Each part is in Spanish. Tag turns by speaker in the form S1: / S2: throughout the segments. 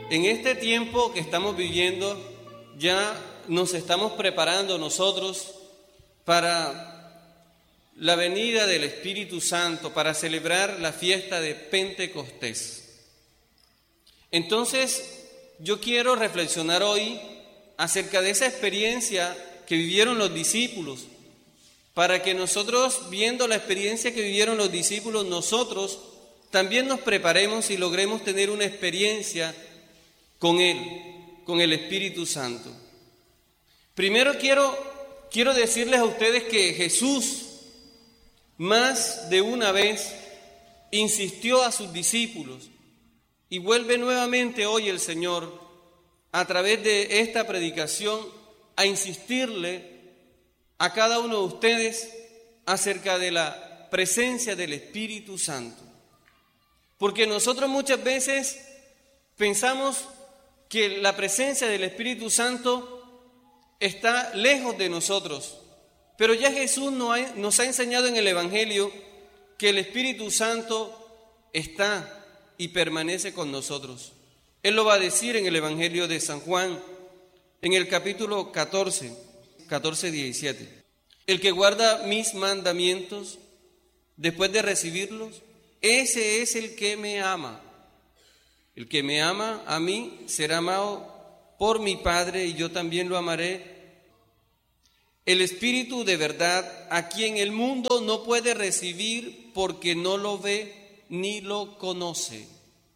S1: En este tiempo que estamos viviendo, ya nos estamos preparando nosotros para la venida del Espíritu Santo, para celebrar la fiesta de Pentecostés. Entonces, yo quiero reflexionar hoy acerca de esa experiencia que vivieron los discípulos, para que nosotros, viendo la experiencia que vivieron los discípulos, nosotros también nos preparemos y logremos tener una experiencia con Él, con el Espíritu Santo. Primero quiero decirles a ustedes que Jesús más de una vez insistió a sus discípulos y vuelve nuevamente hoy el Señor a través de esta predicación a insistirle a cada uno de ustedes acerca de la presencia del Espíritu Santo. Porque nosotros muchas veces pensamos que la presencia del Espíritu Santo está lejos de nosotros, pero ya Jesús nos ha enseñado en el Evangelio que el Espíritu Santo está y permanece con nosotros. Él lo va a decir en el Evangelio de San Juan, en el capítulo 14, 17. El que guarda mis mandamientos, después de recibirlos, ese es el que me ama. El que me ama a mí será amado por mi Padre y yo también lo amaré. El Espíritu de verdad, a quien el mundo no puede recibir porque no lo ve ni lo conoce.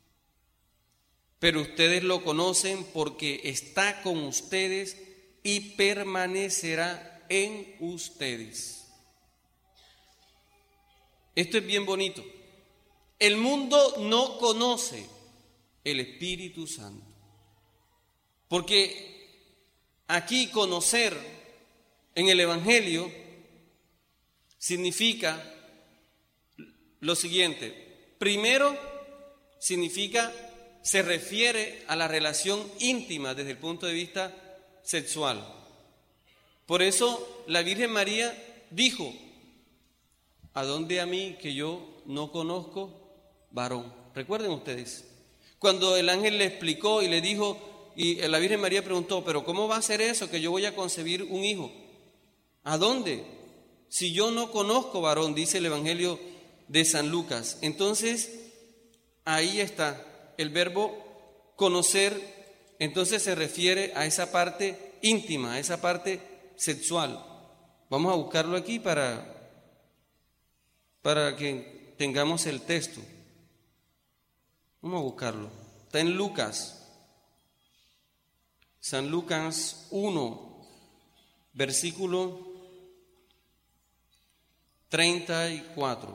S1: Pero ustedes lo conocen porque está con ustedes y permanecerá en ustedes. Esto es bien bonito. El mundo no conoce el Espíritu Santo, porque aquí conocer en el Evangelio significa lo siguiente. Primero, se refiere a la relación íntima desde el punto de vista sexual. Por eso la Virgen María dijo: ¿a dónde a mí que yo no conozco varón? Recuerden ustedes, cuando el ángel le explicó y le dijo, y la Virgen María preguntó: ¿pero cómo va a ser eso que yo voy a concebir un hijo? ¿A dónde? Si yo no conozco varón, dice el Evangelio de San Lucas. Entonces, ahí está el verbo conocer. Entonces se refiere a esa parte íntima, a esa parte sexual. Vamos a buscarlo aquí para que tengamos el texto. Vamos a buscarlo. Está en Lucas. San Lucas 1, versículo 34.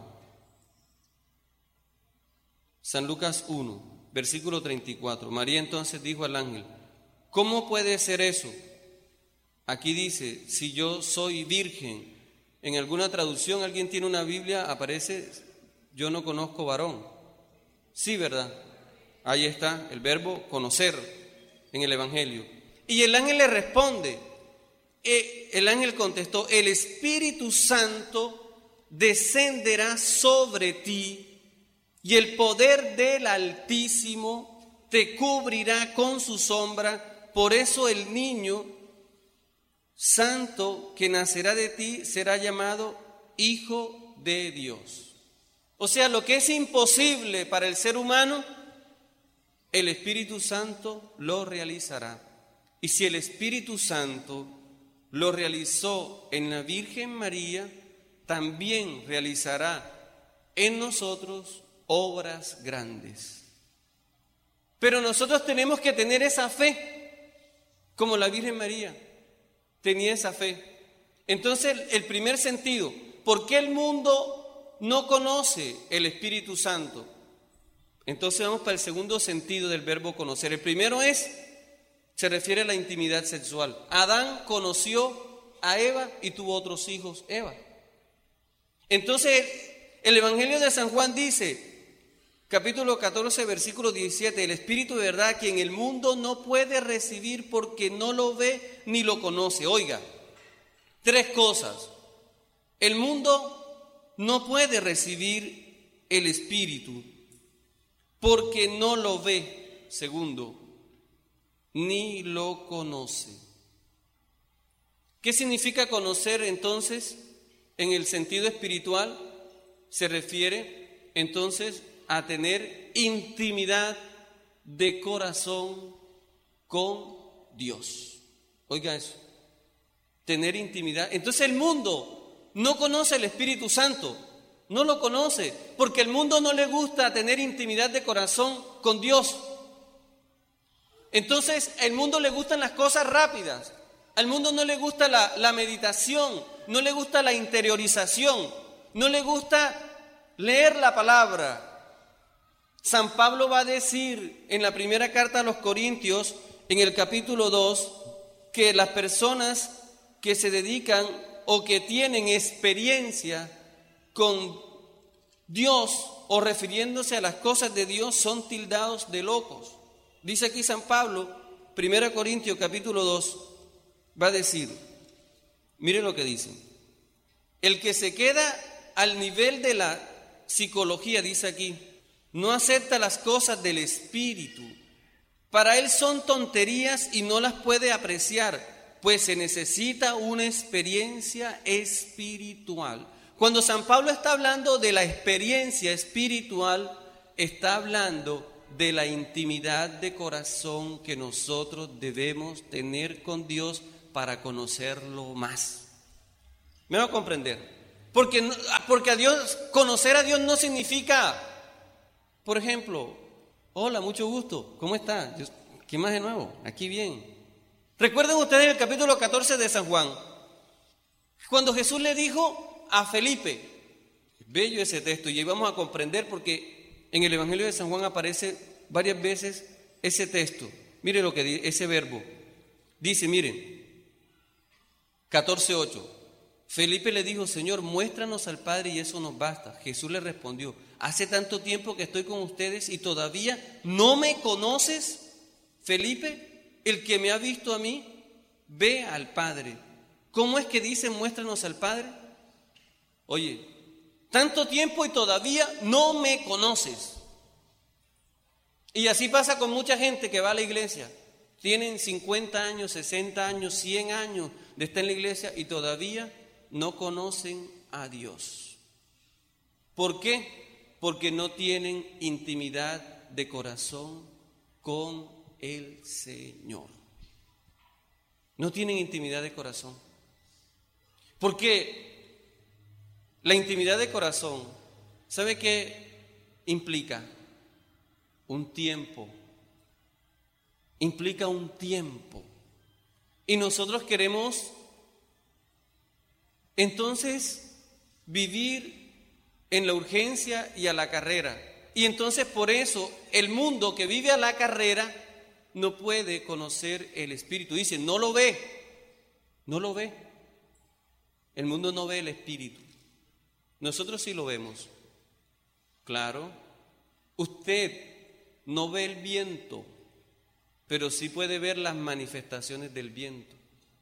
S1: San Lucas 1, versículo 34. María entonces dijo al ángel: ¿cómo puede ser eso? Aquí dice: si yo soy virgen. En alguna traducción, alguien tiene una Biblia, aparece: yo no conozco varón. Sí, ¿verdad? Ahí está el verbo conocer en el Evangelio. Y el ángel le responde. El ángel contestó: el Espíritu Santo descenderá sobre ti y el poder del Altísimo te cubrirá con su sombra. Por eso el niño santo que nacerá de ti será llamado Hijo de Dios. O sea, lo que es imposible para el ser humano, el Espíritu Santo lo realizará. Y si el Espíritu Santo lo realizó en la Virgen María, también realizará en nosotros obras grandes. Pero nosotros tenemos que tener esa fe, como la Virgen María tenía esa fe. Entonces, el primer sentido, ¿por qué el mundo no conoce el Espíritu Santo? Entonces vamos para el segundo sentido del verbo conocer. El primero se refiere a la intimidad sexual. Adán conoció a Eva y tuvo otros hijos, Eva. Entonces, el Evangelio de San Juan dice, capítulo 14, versículo 17, el Espíritu de verdad que en el mundo no puede recibir porque no lo ve ni lo conoce. Oiga, tres cosas. El mundo no puede recibir el Espíritu porque no lo ve. Segundo, ni lo conoce. ¿Qué significa conocer entonces en el sentido espiritual? Se refiere entonces a tener intimidad de corazón con Dios. Oiga eso, tener intimidad. Entonces el mundo no conoce el Espíritu Santo, no lo conoce, porque el mundo no le gusta tener intimidad de corazón con Dios. Entonces el mundo le gustan las cosas rápidas, al mundo no le gusta la meditación, no le gusta la interiorización, no le gusta leer la palabra. San Pablo va a decir en la primera carta a los Corintios, en el capítulo 2, que las personas que se dedican o que tienen experiencia con Dios o refiriéndose a las cosas de Dios son tildados de locos. Dice aquí San Pablo, 1 Corintios capítulo 2, va a decir, mire lo que dice, el que se queda al nivel de la psicología, dice aquí, no acepta las cosas del Espíritu. Para él son tonterías y no las puede apreciar, pues se necesita una experiencia espiritual. Cuando San Pablo está hablando de la experiencia espiritual, está hablando de la intimidad de corazón que nosotros debemos tener con Dios para conocerlo más. ¿Me va a comprender? Porque a Dios, conocer a Dios no significa, por ejemplo, hola, mucho gusto, ¿cómo está? ¿Qué más de nuevo? Aquí bien. Recuerden ustedes el capítulo 14 de San Juan, cuando Jesús le dijo a Felipe, bello ese texto, y ahí vamos a comprender porque en el Evangelio de San Juan aparece varias veces ese texto. Mire lo que dice, ese verbo. Dice, miren, 14:8. Felipe le dijo, Señor, muéstranos al Padre y eso nos basta. Jesús le respondió, hace tanto tiempo que estoy con ustedes y todavía no me conoces, Felipe. El que me ha visto a mí, ve al Padre. ¿Cómo es que dice, muéstranos al Padre? Oye, tanto tiempo y todavía no me conoces. Y así pasa con mucha gente que va a la iglesia. Tienen 50 años, 60 años, 100 años de estar en la iglesia y todavía no conocen a Dios. ¿Por qué? Porque no tienen intimidad de corazón con el Señor. No tienen intimidad de corazón. Porque la intimidad de corazón, ¿sabe qué implica? Un tiempo. Implica un tiempo. Y nosotros queremos entonces vivir en la urgencia y a la carrera. Y entonces por eso el mundo que vive a la carrera no puede conocer el Espíritu. Dice, no lo ve. No lo ve. El mundo no ve el Espíritu. Nosotros sí lo vemos. Claro. Usted no ve el viento, pero sí puede ver las manifestaciones del viento.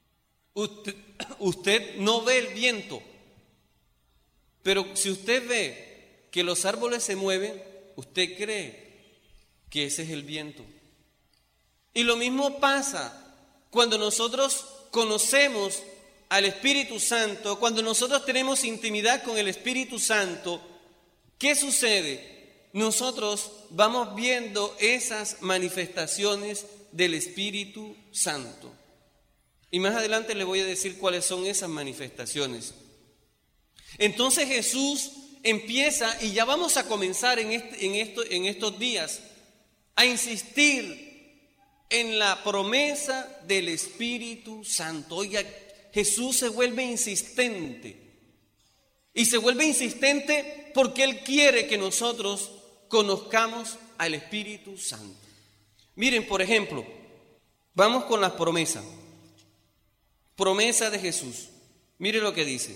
S1: Usted no ve el viento, pero si usted ve que los árboles se mueven, usted cree que ese es el viento. Y lo mismo pasa cuando nosotros conocemos al Espíritu Santo, cuando nosotros tenemos intimidad con el Espíritu Santo. ¿Qué sucede? Nosotros vamos viendo esas manifestaciones del Espíritu Santo. Y más adelante le voy a decir cuáles son esas manifestaciones. Entonces Jesús empieza, y ya vamos a comenzar en estos días, a insistir en la promesa del Espíritu Santo. Oiga, Jesús se vuelve insistente. Y se vuelve insistente porque Él quiere que nosotros conozcamos al Espíritu Santo. Miren, por ejemplo, vamos con las promesas. Promesa de Jesús. Mire lo que dice.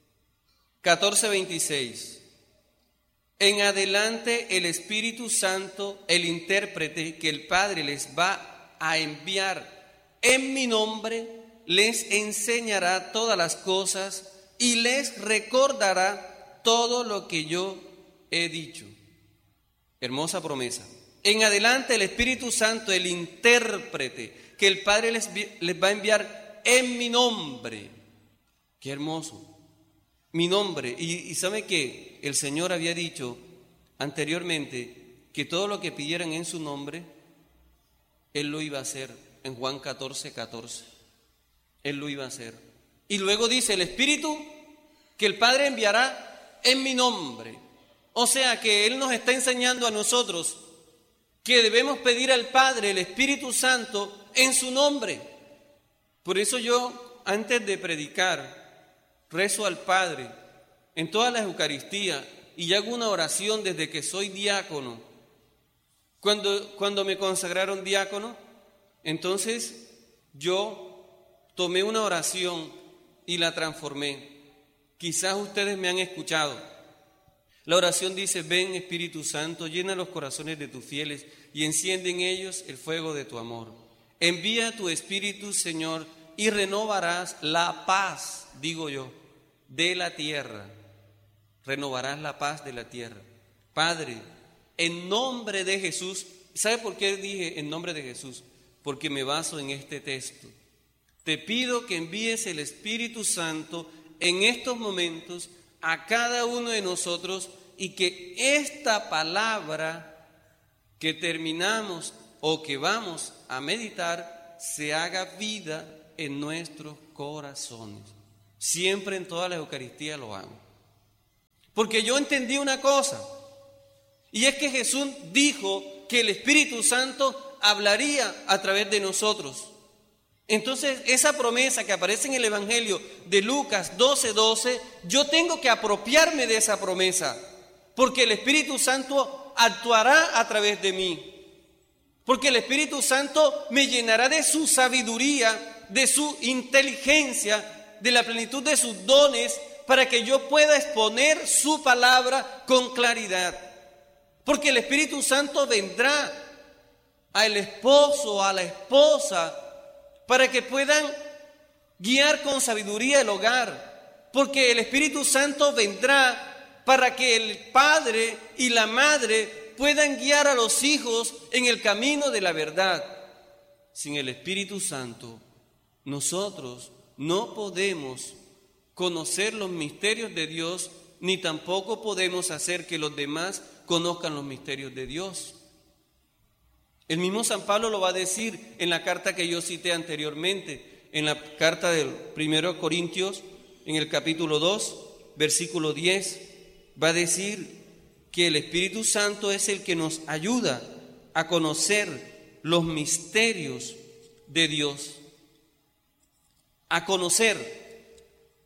S1: 14:26. En adelante el Espíritu Santo, el intérprete que el Padre les va a enviar en mi nombre, les enseñará todas las cosas y les recordará todo lo que yo he dicho. Hermosa promesa. En adelante el Espíritu Santo, el intérprete, que el Padre les va a enviar en mi nombre. Qué hermoso. Mi nombre. Y sabe que el Señor había dicho anteriormente que todo lo que pidieran en su nombre, Él lo iba a hacer. En Juan 14:14. Él lo iba a hacer. Y luego dice el Espíritu que el Padre enviará en mi nombre. O sea que Él nos está enseñando a nosotros que debemos pedir al Padre, el Espíritu Santo, en su nombre. Por eso yo, antes de predicar, rezo al Padre en todas las Eucaristías y hago una oración desde que soy diácono. Cuando me consagraron diácono, entonces yo tomé una oración y la transformé. Quizás ustedes me han escuchado. La oración dice: ven Espíritu Santo, llena los corazones de tus fieles y enciende en ellos el fuego de tu amor. Envía tu Espíritu, Señor, y renovarás la paz, digo yo, de la tierra. Renovarás la paz de la tierra. Padre, en nombre de Jesús, ¿sabe por qué dije en nombre de Jesús? Porque me baso en este texto. Te pido que envíes el Espíritu Santo en estos momentos a cada uno de nosotros y que esta palabra que terminamos o que vamos a meditar se haga vida en nuestros corazones. Siempre en toda la Eucaristía lo hago. Porque yo entendí una cosa, y es que Jesús dijo que el Espíritu Santo hablaría a través de nosotros. Entonces, esa promesa que aparece en el Evangelio de Lucas 12:12, yo tengo que apropiarme de esa promesa, porque el Espíritu Santo actuará a través de mí. Porque el Espíritu Santo me llenará de su sabiduría, de su inteligencia, de la plenitud de sus dones, para que yo pueda exponer su palabra con claridad. Porque el Espíritu Santo vendrá al esposo, a la esposa, para que puedan guiar con sabiduría el hogar. Porque el Espíritu Santo vendrá para que el padre y la madre puedan guiar a los hijos en el camino de la verdad. Sin el Espíritu Santo, nosotros no podemos conocer los misterios de Dios, ni tampoco podemos hacer que los demás conozcan los misterios de Dios. El mismo San Pablo lo va a decir en la carta que yo cité anteriormente, en la carta del 1 Corintios, en el capítulo 2, versículo 10, va a decir que el Espíritu Santo es el que nos ayuda a conocer los misterios de Dios, a conocer,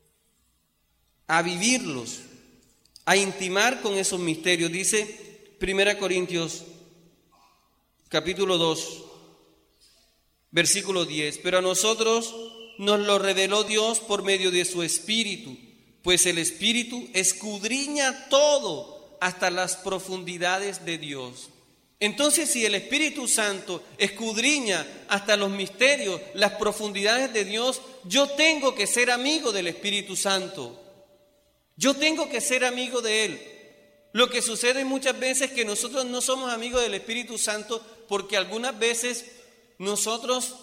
S1: a vivirlos, a intimar con esos misterios. Dice 1 Corintios capítulo 2, versículo 10, pero a nosotros nos lo reveló Dios por medio de su Espíritu, pues el Espíritu escudriña todo hasta las profundidades de Dios. Entonces, si el Espíritu Santo escudriña hasta los misterios, las profundidades de Dios, yo tengo que ser amigo del Espíritu Santo. Yo tengo que ser amigo de Él. Lo que sucede muchas veces es que nosotros no somos amigos del Espíritu Santo porque algunas veces nosotros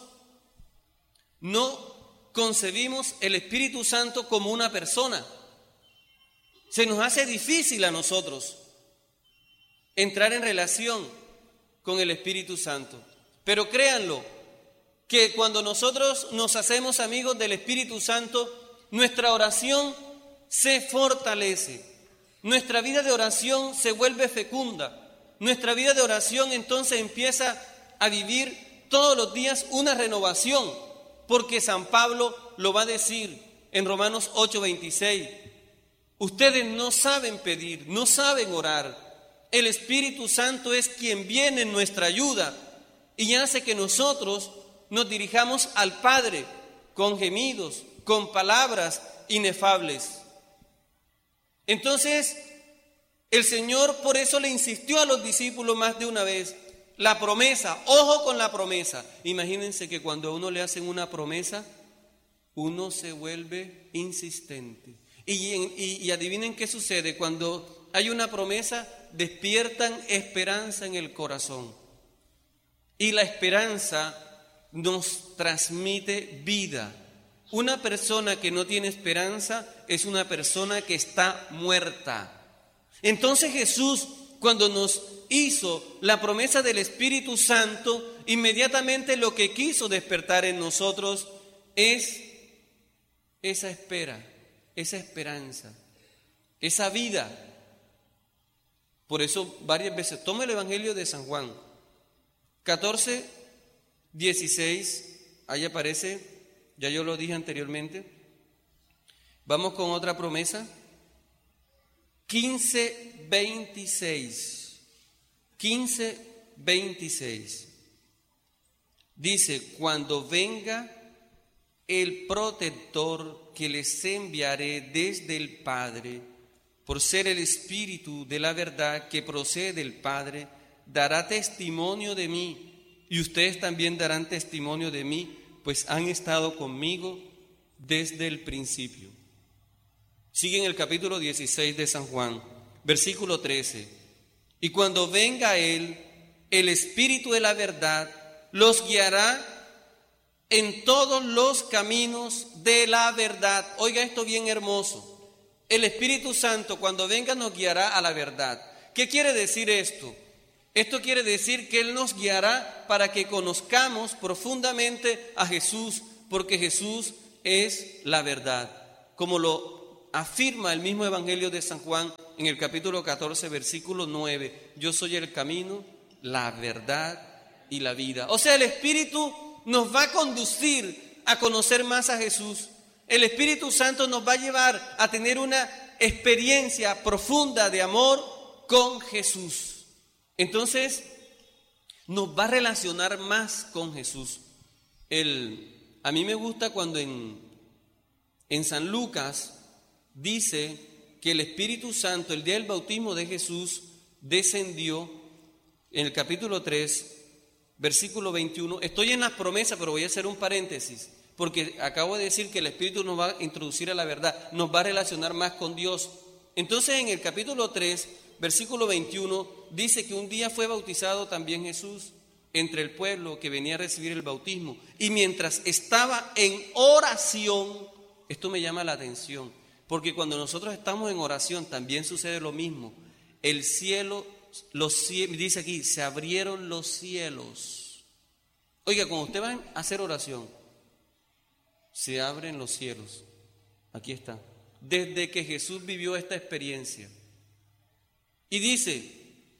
S1: no concebimos el Espíritu Santo como una persona. Se nos hace difícil a nosotros entrar en relación con el Espíritu Santo. Pero créanlo, que cuando nosotros nos hacemos amigos del Espíritu Santo, nuestra oración se fortalece. Nuestra vida de oración se vuelve fecunda. Nuestra vida de oración entonces empieza a vivir todos los días una renovación, porque San Pablo lo va a decir en Romanos 8:26. Ustedes no saben pedir, no saben orar. El Espíritu Santo es quien viene en nuestra ayuda y hace que nosotros nos dirijamos al Padre con gemidos, con palabras inefables. Entonces, el Señor por eso le insistió a los discípulos más de una vez, la promesa, ojo con la promesa. Imagínense que cuando a uno le hacen una promesa, uno se vuelve insistente. Y adivinen qué sucede, cuando hay una promesa, despiertan esperanza en el corazón. Y la esperanza nos transmite vida. Una persona que no tiene esperanza es una persona que está muerta. Entonces Jesús, cuando nos hizo la promesa del Espíritu Santo, inmediatamente lo que quiso despertar en nosotros es esa espera, esa esperanza, esa vida. Por eso varias veces, toma el Evangelio de San Juan, 14, 16, ahí aparece, ya yo lo dije anteriormente. Vamos con otra promesa, 15, 26. 15, 26. Dice, cuando venga el protector que les enviaré desde el Padre, por ser el Espíritu de la verdad que procede del Padre, dará testimonio de mí, y ustedes también darán testimonio de mí, pues han estado conmigo desde el principio. Sigue en el capítulo 16 de San Juan, versículo 13. Y cuando venga Él, el Espíritu de la verdad, los guiará en todos los caminos de la verdad. Oiga esto bien hermoso. El Espíritu Santo cuando venga nos guiará a la verdad. ¿Qué quiere decir esto? Esto quiere decir que Él nos guiará para que conozcamos profundamente a Jesús, porque Jesús es la verdad. Como lo afirma el mismo Evangelio de San Juan en el capítulo 14, versículo 9. Yo soy el camino, la verdad y la vida. O sea, el Espíritu nos va a conducir a conocer más a Jesús. El Espíritu Santo nos va a llevar a tener una experiencia profunda de amor con Jesús. Entonces, nos va a relacionar más con Jesús. A mí me gusta cuando en San Lucas dice que el Espíritu Santo, el día del bautismo de Jesús, descendió en el capítulo 3, versículo 21. Estoy en las promesas, pero voy a hacer un paréntesis, porque acabo de decir que el Espíritu nos va a introducir a la verdad, nos va a relacionar más con Dios. Entonces en el capítulo 3, versículo 21, dice que un día fue bautizado también Jesús entre el pueblo que venía a recibir el bautismo. Y mientras estaba en oración, esto me llama la atención, porque cuando nosotros estamos en oración también sucede lo mismo. El cielo, dice aquí, se abrieron los cielos. Oiga, cuando usted va a hacer oración, se abren los cielos. Aquí está. Desde que Jesús vivió esta experiencia. Y dice,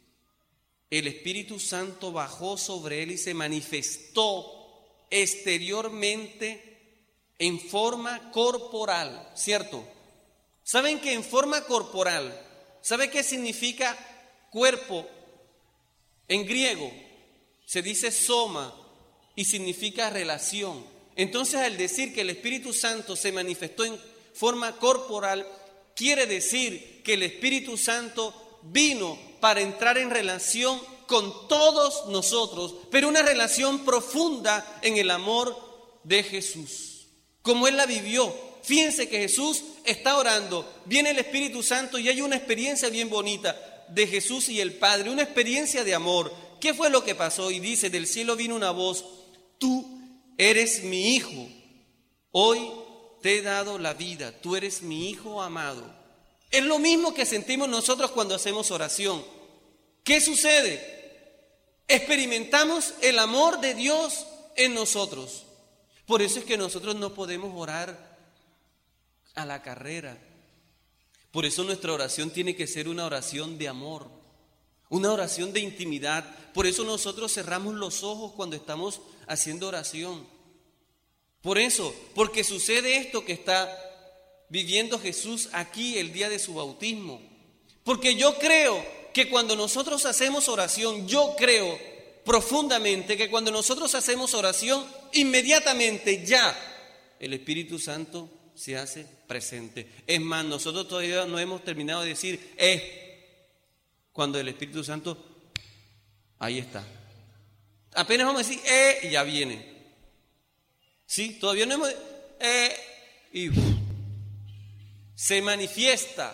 S1: el Espíritu Santo bajó sobre él y se manifestó exteriormente en forma corporal, ¿cierto? ¿Saben que en forma corporal, sabe qué significa cuerpo? En griego se dice soma y significa relación. Entonces, al decir que el Espíritu Santo se manifestó en forma corporal, quiere decir que el Espíritu Santo vino para entrar en relación con todos nosotros, pero una relación profunda en el amor de Jesús, como Él la vivió. Fíjense que Jesús está orando, viene el Espíritu Santo y hay una experiencia bien bonita de Jesús y el Padre, una experiencia de amor. ¿Qué fue lo que pasó? Y dice, del cielo vino una voz, tú eres mi hijo, hoy te he dado la vida, tú eres mi hijo amado. Es lo mismo que sentimos nosotros cuando hacemos oración. ¿Qué sucede? Experimentamos el amor de Dios en nosotros. Por eso es que nosotros no podemos orar a la carrera. Por eso nuestra oración tiene que ser una oración de amor, una oración de intimidad. Por eso nosotros cerramos los ojos cuando estamos haciendo oración. Por eso, porque sucede esto que está viviendo Jesús aquí el día de su bautismo. Porque yo creo que cuando nosotros hacemos oración, yo creo profundamente que cuando nosotros hacemos oración, inmediatamente ya el Espíritu Santo se hace presente. Es más, nosotros todavía no hemos terminado de decir cuando el Espíritu Santo ahí está. Apenas vamos a decir y ya viene. ¿Sí? Todavía no hemos y se manifiesta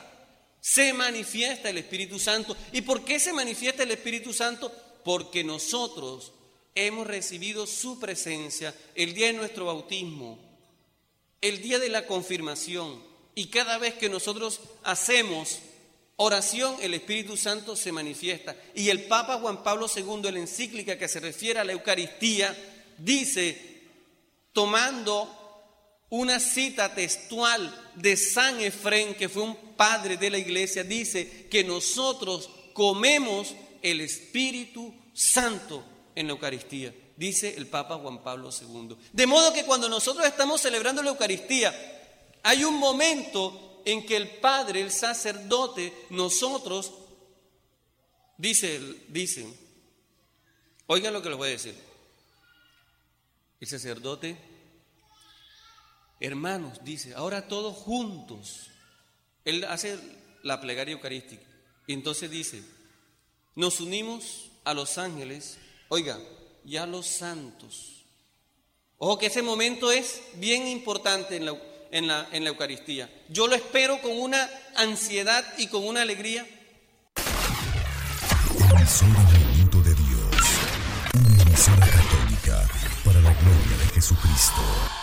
S1: el Espíritu Santo. ¿Y por qué se manifiesta el Espíritu Santo? Porque nosotros hemos recibido su presencia el día de nuestro bautismo, el día de la confirmación, y cada vez que nosotros hacemos oración, el Espíritu Santo se manifiesta. Y el Papa Juan Pablo II, en la encíclica que se refiere a la Eucaristía, dice, tomando una cita textual de San Efrén, que fue un padre de la iglesia, dice que nosotros comemos el Espíritu Santo en la Eucaristía, dice el Papa Juan Pablo II. De modo que cuando nosotros estamos celebrando la Eucaristía, hay un momento en que el Padre, el sacerdote, nosotros, dicen, oigan lo que les voy a decir, el sacerdote, hermanos, dice, ahora todos juntos, él hace la plegaria eucarística, y entonces dice, nos unimos a los ángeles, oiga, y a los santos. Ojo que ese momento es bien importante en la Eucaristía. Yo lo espero con una ansiedad y con una alegría.
S2: Emisora del Minuto de Dios, una emisora católica para la gloria de Jesucristo.